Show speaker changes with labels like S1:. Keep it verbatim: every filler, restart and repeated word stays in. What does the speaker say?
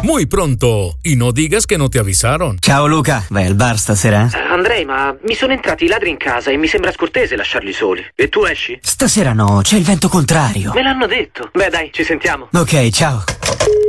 S1: Muy pronto. Y no digas que no te avisaron.
S2: Ciao Luca, vai al bar stasera?
S3: Uh, Andrei, ma mi sono entrati i ladri in casa e mi sembra scortese lasciarli soli. E tu esci?
S2: Stasera no, c'è il vento contrario.
S3: Me l'hanno detto. Beh dai, ci sentiamo.
S2: Ok, ciao.